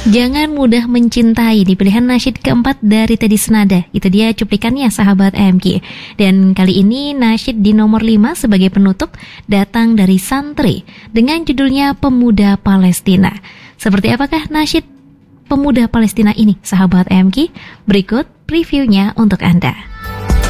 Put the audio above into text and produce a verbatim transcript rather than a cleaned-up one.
Jangan mudah mencintai di pilihan nasyid keempat dari Teddy Senada. Itu dia cuplikannya sahabat A M G. Dan kali ini nasyid di nomor lima sebagai penutup datang dari Santri dengan judulnya Pemuda Palestina. Seperti apakah nasyid Pemuda Palestina ini sahabat A M G? Berikut previewnya untuk Anda.